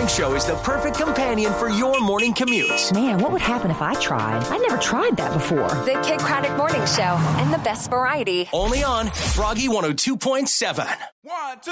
Show is the perfect companion for your morning commute. Man, what would happen if I tried? I never tried that before. The Kid Craddock Morning Show and the best variety. Only on Froggy 102.7. 1, 2.